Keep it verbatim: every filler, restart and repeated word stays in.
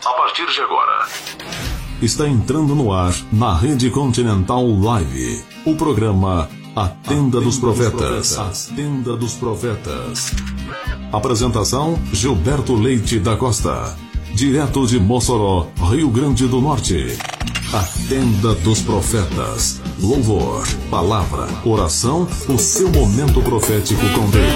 A partir de agora, está entrando no ar, na Rede Continental Live, o programa A Tenda dos Profetas. A Tenda dos Profetas. Apresentação: Gilberto Leite da Costa. Direto de Mossoró, Rio Grande do Norte. A Tenda dos Profetas. Louvor, palavra, oração, o seu momento profético com Deus.